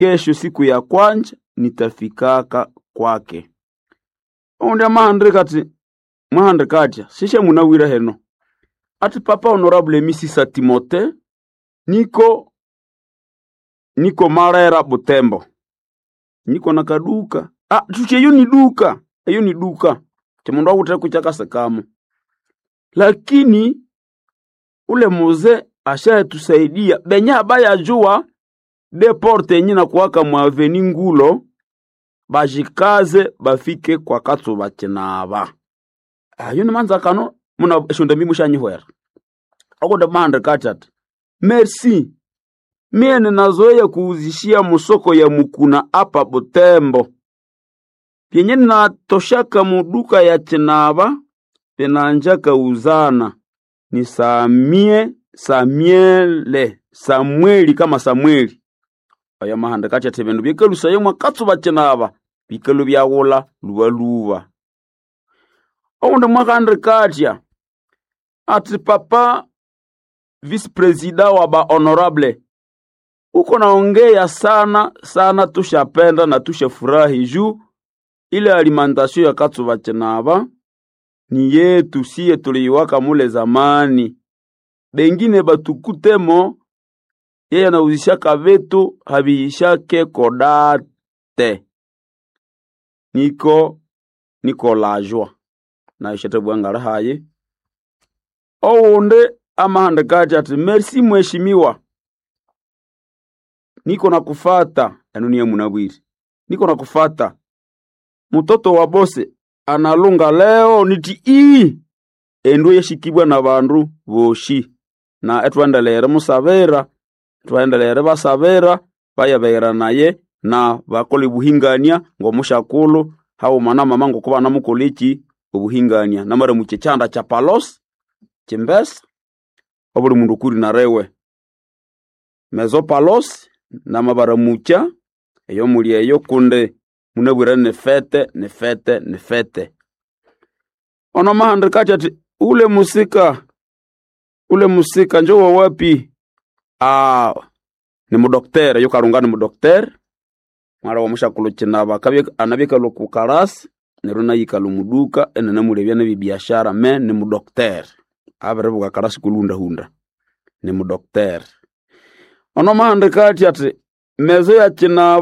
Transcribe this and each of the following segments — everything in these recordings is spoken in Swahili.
kesho siku ya kwanja nitafikaka kwake. Onde mahandikatya sishe munawira heno. Ati papa honorable Misisa Timote niko Marera Butembo. Niko na kaduka. Tuche hiyo ni duka. Hiyo ni duka. Temundu akutaka kuchaka sakamu. Lakini ule muze asha tusaidia. Benya abaya jua de porte nyina kuwaka mwaveni ngulo bajikaze bafike kwa katso bakenaba. Ayo ni manza kano muna shonda mimi mushanyihwera. Akoda manda kachata. Merci. Mie ninazoea kuuzishia musoko ya Mukuna hapa Butembo. Penye natoshaka muduka ya Chenaba penanjaka uzana ni Samueli kama Samueli. Aya mahanda kachata bintu bikalu sayemwa katso Chenaba bikalu byawola luwa. Onde mwakandre katia. Ati papa vice president wa ba honorable. Uko naongea sana tushapenda na tushafurahi juu ile alimentation ya katso Chenaba ni yetu siye tuliwaka mule zamani. Bengine batukutemo yeye anauzishaka vetu habishake kodate. Niko lajwa. Na ishate bwangara haye. Onde amahanda kachati merci mheshimiwa. Niko na kufata anunia munabwiri. Niko na kufata. Mtoto wa bose analunga leo niti endo yeshikibwa na bandu boshi. Na etwandelere musabera, etwandelere basabera, bayabera naye na bakole buhingania ngo mushakulu hao mana mamango kuba namukoleki ubuhingania namara mu cyanda cha Palos Chimbes obuli mundu kuri na rewe Mezo Palos na mabara mucha eyo muri eyo kunde munabwira ne fete ono mahanda kati ule musika njo wapi ni mudokter yo karungana mudokter mara wamusha kuluchinaba kabye anabika lokukarasi neruna yikalu muduka enena mulebya na biashara ni mudokter abarebuka karasi kulunda hunda ni mudokter ono mahanda kati ati mezo ya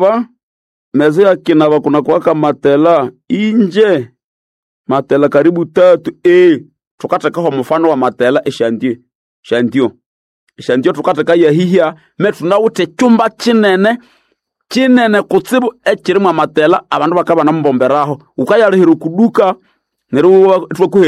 kinaba kuna kwaka matela inje matela karibu 3 tukataka ho mfano wa matela shandio tukataka ya hihia tunawute chumba chinene kutsibu ekirimo matela abantu bakaba nambomberaho ukayarihira kuduka neruwa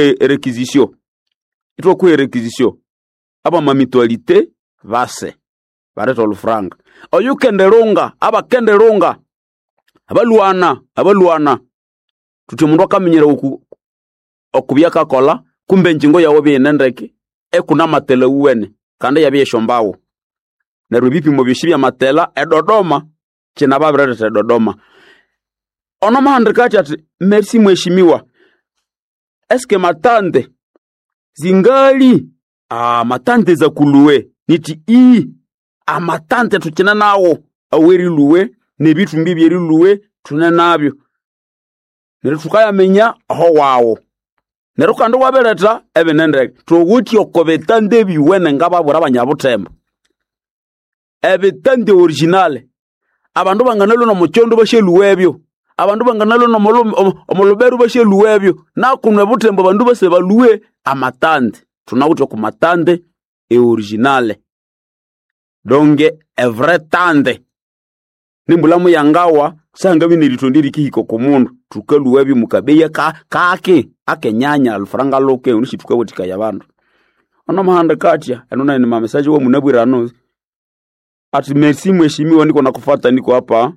itwa requisition aba mamitualite vase bareto lufranga oyukenderunga abakenderunga abaluana tuti mundu akamenyera okubyaka kola kumbe njingo yawo binendeke ekuna matela uwene kandi yabyeshombawo nerwe bipimo byishibya matela edodoma kina babrete Dodoma. Ono mahanda kati ati merci mheshimiwa. Eske matande zingali matande za kuluwe niti matande tukina nawo aweri luwe nebitu mbibi eri luwe tunenabyo nerutukaya menya aho wawo nerukando wabeleta ebenendeke tuguti okobetande biwene ngababura abanyabutembo ebetande originale abandu banganalo no muchondo basheluwebyo abandu banganalo no omoloberu basheluwebyo nakunwe butembo bandu base baluwe amatande tunawuto ku matande originale donge evre tande nimbulamu yangawa sanga biniritondiri kihiko komundu tukaluwebyo mukabeya kake akenyanya alfranga loke unishituka wotika yabandu ono mahanda katya enona ni message wo munabwirano ati merci mheshimiwa niko nakufata niko hapa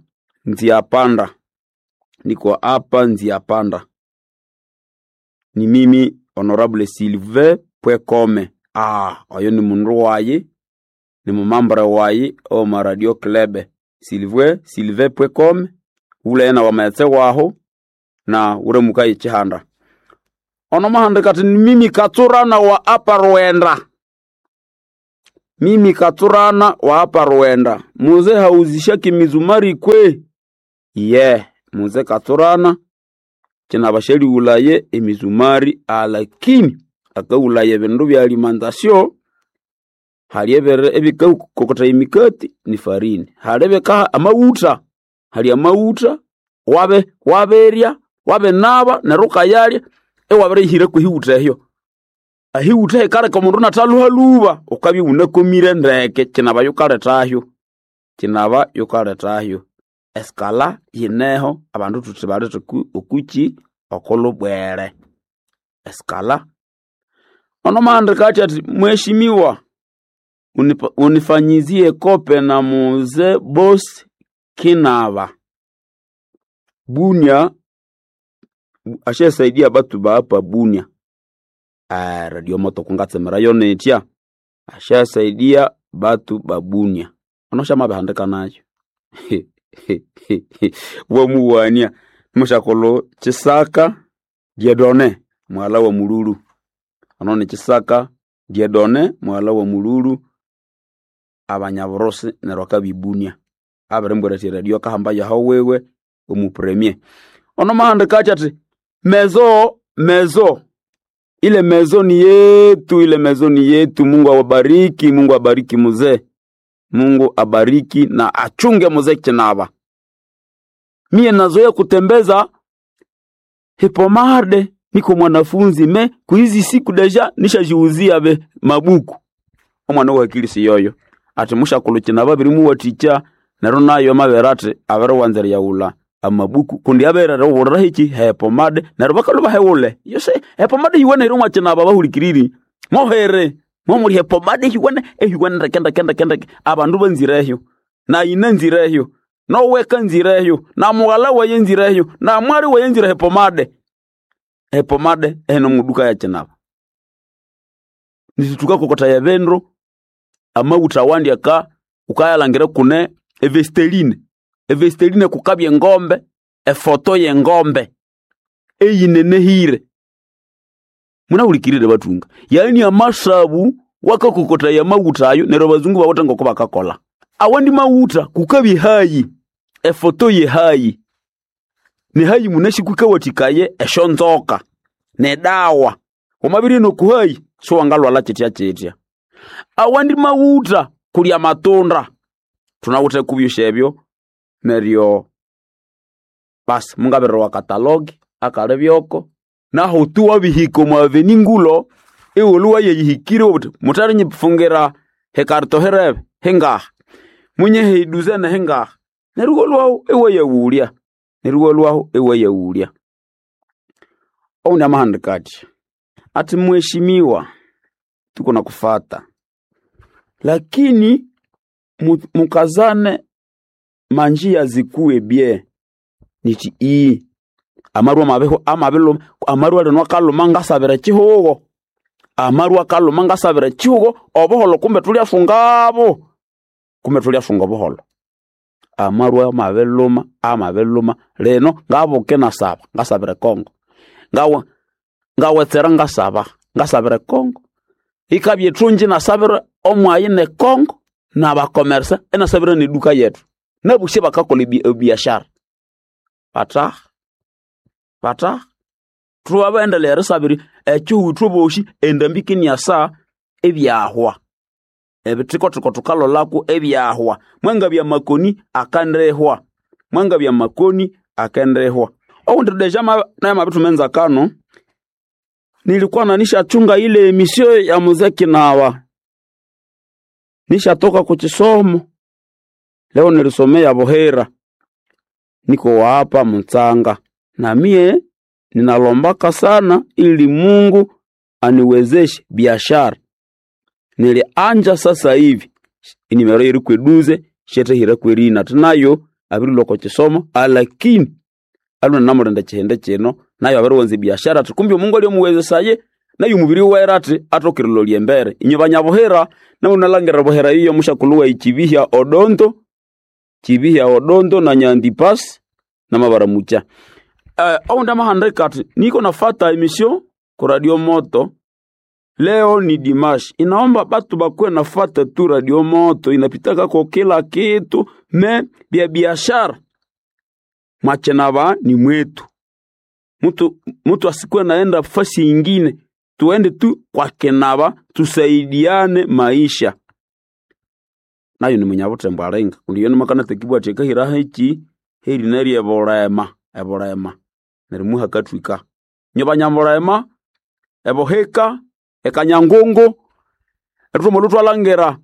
Nzia Panda ni mimi honorable Sylvain.com ayo ni mundu waye ni mumambara waye o maradio club Sylvain.com ule na wamayetse waho na ure mukayi chihanda ono mahanda kati ni mimi katurana wa apa Rwenda Mimi Katurana wa hapa Rwenda. Muze hauzishaki mizumari kwe? Muze Katurana kina basheri ulaye emizumari, lakini akaulaye bintu bya alimentation. Haliyebere ebika kokota imikati ni farini. Halebeka amawuta. Hali amawuta waberia wabenaba neruka yali wabere hire ku hiwuta ehyo. Ahiwuta ekare ko mundu nataluhaluba ukabi unakomire ndeke kinaba yukaretahyo. Eskala yineho abandu tutibale okuki okolobwere. Eskala ono maandikati ati mheshimiwa unifanyizie kope na muze boss Kinava Bunia ashesaidia batu ba hapa Bunia. Radio moto kungatsemera yonetia ashesaidia batu ba Bunia. Onosha mabehandika nayo. Wamuwania mushakolo Chisaka Diedone mwala wa Mululu. Anone Chisaka Diedone mwala wa Mululu abanyaborose neroka bibunia. Abarembora ti radio kahamba ya hawewe umupremier. Ono mahandika ati mezo ile mezo ni yetu. Mungu awabariki, Mungu abariki mzee. Mungu abariki na achunge mzee Kinava. Mie nazoea kutembeza Hipomarde, niko mwanafunzi kuizi siku deja nishajiuzia mabuku. Omwana wakili si yoyo. Ati musha kulukinava birimu waticha nerona yo maberate abere wanzeri yaula amabuku kundi abere rawora hiki Hipomade nerubakaluba heule. Yose Hipomade hiwene hirumwa kinava bahulikiriri. Mohere muri Hipomade hiwene kenda abandu banzirehyo na inanzirehyo no weka nzirehyo na mwala wayenzireyo na mwari wayenzire Hipomade eno muduka ya Kinava. Nisituka kokota ya vendro ama utawandi aka ukayalangire kune Evesteline kukabye ngombe efoto ye ngombe eyinene hire. Muna ulikirire batunga yani amasabu wakakokota ya mawutayo nero bazungu bawota ngoko bakakola awandi mawuta kukabye hayi efoto ye hayi ni hayi munashi kukawatikaye eshonzoka ne dawa omabiri no kuhayi so wangalwa la chetia awandi mawuta kulya matunda tunawute kubyushebyo neryo bas mungabero wa catalog akarebyoko naho tuwa bihiko mwaveni ngulo ewoluwa yihikire obuti mutari nyifungera hekarto herebe henga munye heduzana henga nerugolwaho ewe yawulia ona mahandikati ati mheshimiwa tuko na kufata lakini mukazane manjia zikuwe bie niti amarwa mabeho amabelo amarwa renwa kaloma ngasabira chihogo amarwa kaloma ngasabira chihogo oboholo kumbe tulia fungabo boholo amarwa amabeloma leno ngabo kena ngasabira Kongo ngawetsera ngasabira Kongo ikabye tunji nasabira omwayi ne Kongo na bakomersa enasabira ni duka yetu nabushe bakakola biashara pata tuwabendelera sabiri echuhutuboshi endambikini yasa ebyahwa ebitiko tukalo lako ebyahwa mwanga bya makoni akandrehwa deja na mabitu menza kano nilikuwa nanisha chunga ile emisio ya mzee Kinava nisha toka kuchisomo leo nilisomea Bohera niko hapa Mtsanga na mie ninalombaka sana ili Mungu aniwezeshe biashara. Nilianja sasa hivi inimero iri kweduze shete hira kwerina tunayo abiri loko chisomo lakini aluna namurenda chihende cheno nayo abiri wanze biashara tukumbi Mungu aliyomuwezesaye nayo mubiri werate atokirilo lyembere inyo banyabohera na unalangera Bohera iyo mushakuluwa ichibihya odondo na Nyandipas na Mabaramucha. Onda mahandikati niko nafata emission ku Radio Moto Leo ni dimashi. Inaomba batu bakwe nafata tu Radio Moto. Inapitaka kwa kila kitu. Bia biashara. Machenaba ni mwetu. Mtu asikuwe naenda fasi ingine. Tuende tu kwa kenaba. Tusaidiane maisha. Nayo ni mwenyabote mbarenga. Kundiyo makana tekibwa cheka hiraha ichi. Heri nari eborema. Nerimuha katwika. Nyoba nyamborema. Eboheka. Ekanyangongo. Etumolutu alangera.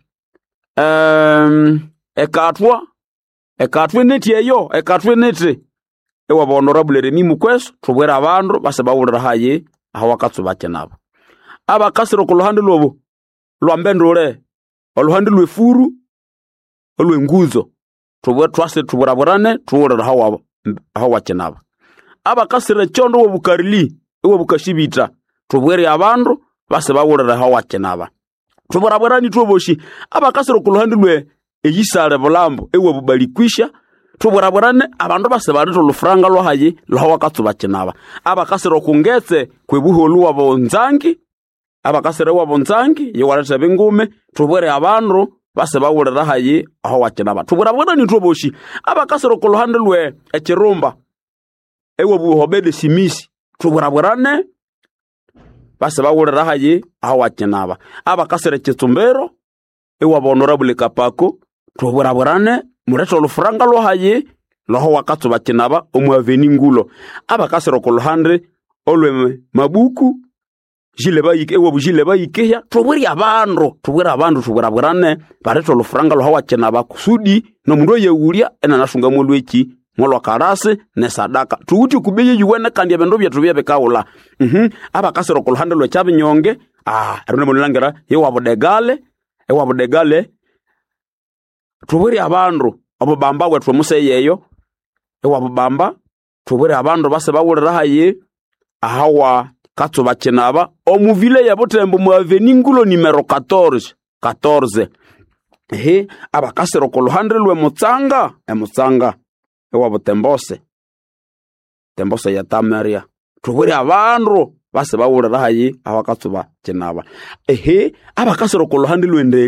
Ekatwe neti eyo. Ekatwe neti. Ewa honorable Remi Mukweso. Tubwera abandu. Base bawulira haye. Hawakatsu bakenaba. Aba kasiro kuluhandi lobo. Luambendule. Oluhandi lwefuru. Olwenguzo. Tubweraburane. Tuwulira hawa kenaba. Aba kasire chondo wobukarili. Ewa bukashibita. Tubwere abandu. Base bawulira hawa kenaba. Tubweraburani tuboshi. Aba kasiro kuluhandi lwe. Eyisale bulambo. Ewa bubalikwisha. Tubweraburane. Abandu base barito lufranga lwa haye. Lahawa katsu bakenaba. Aba kasiro kungetse. Kwebuholu wa bonzangi. Aba kasire wa bonzangi. Yewaleta bengume. Tubwere abandu. Base bawulira haye. Hawa kenaba. Tubweraburani tuboshi. Aba kasiro kuluhandi lwe. Echirumba. Ewa buhobede simisi. Tubweraburane. Base bawulira haye. Hawa kenaba. Aba kasire chitumbero. Ewa honorable Kapako. Tubweraburane. Mureto olufranga lwa haye. Laho wakatsu bakenaba. Omuaveni ngulo. Aba kasire kuluhandi. Olwe mabuku. Ewa bujile bayikeya. Tubwere abandu. Tubweraburane. Bareto olufranga lwa hawa kenaba. Kusudi. No mundu yewulia. Ena nasunga mwelu eki. Mwalwa karasi ne sadaka. Tuuti kubeye yuwene kandi ebendo byetu byebekawula. Aba kasiro kuluhande lwe chabinyonge. Erune mulangera yewa bodegale. Tubwere abandu abo bamba wetwe museyeyo. Ewa bamba tubwere abandu base bawulira haye. Hawa katsu bakenaba. Omuvile ya Butembo mu aveni ngulo numero 14. Aba kasiro kuluhande lwe Mutsanga. Ewa Butembose. Tembose ya Tamaria. Tubwere abandu base bawulira haye awakatsu bakenaba. Aba kasiro kuluhandi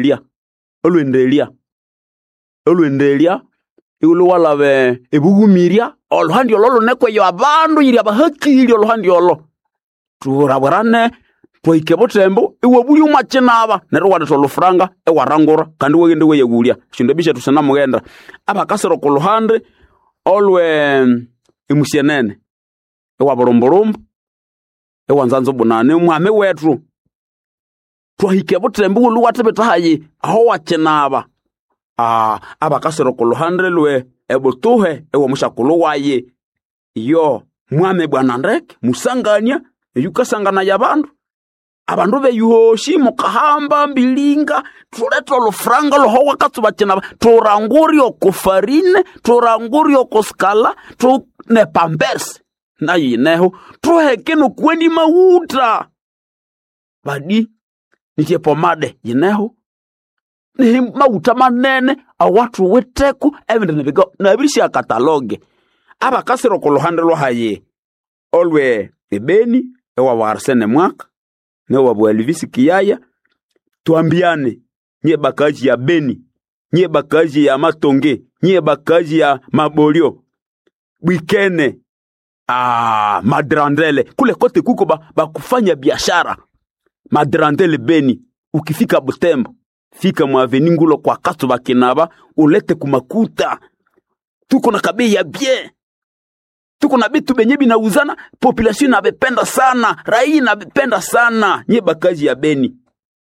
Olwendelia. Iulu walabe ebugumiria. Oluhandi ololo nekweyo abandu yiri abahakili oluhandi olo. Tubweraburane. Twaike Butembo. Ewa buli umakenaba. Nero wadeto olufranga. Ewa rangura. Kandi wegende weyegulia. Shindebisha tusena mugenda. Aba kasiro kuluhandi. Olwe imusienene. Ewa burumburumbu. Ewa nzanzo bunane. Mwame wetu. Twahike Butembo ulu watebeta haye. Aho wakenaba. Aba kasiro kuluhandi lwe. Ebutuhe. Ewa mushakulu waye. Yo. Mwame bwanandreke. Musanganya. Yukasangana yabandu. Abandu beyuhoshi mukahamba mbilinga. Tureto olufranga loho wakatsu bakenaba. Turanguri okufarine. Turanguri okuskala. Tune pampersi. Na yineho. Tuheke nukwendi mauta. Badi. Nitie pomade. Yineho. Nihi mauta manene. Awatu weteku. Evende nebigo. Nabirishi ya kataloge. Aba kasiro kuluhande lo haye. Olwe ebeni. Ewa warsene mwaka. Newa Elvis Kiyaya. Tuambiane. Nye bakaji ya Beni. Nye bakaji ya Matonge. Nye bakaji ya Mabolio. Wikene. Madrandele. Kule kote kuko bakufanya biashara. Madrandele Beni. Ukifika Butembo. Fika muaveni ngulo kwa katsu bakenaba. Ulete kumakuta. Tuko na kabe ya bien. Tuko na bitu benye binauzana. Population nabependa sana. Rai nabependa sana. Nye bakaji ya Beni.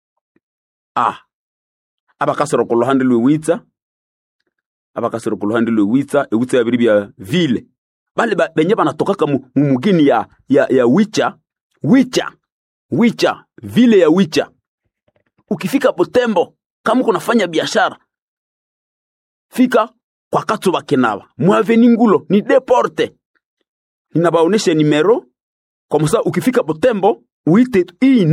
Aba kasiro kuluhandi lwe witsa. Ewitsa ya biribi ya vile. Bale benye banatokaka mumugini ya Wicha. Vile ya Wicha. Ukifika Butembo. Kama kunafanya biashara. Fika kwa katsu bakenaba. Muaveni ngulo. Ni deporte. Ninabaonesha numero. Kwa musa ukifika Butembo. Uite hii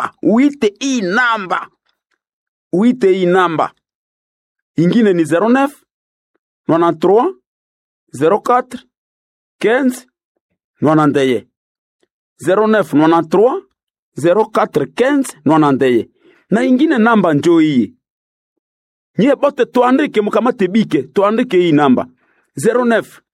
namba. Ingine ni 09 93 04 15 91. 09 93 0415 91. Na ingine namba njoo hii. Nye bote tuandike mkamate bike, tuandike hii namba 09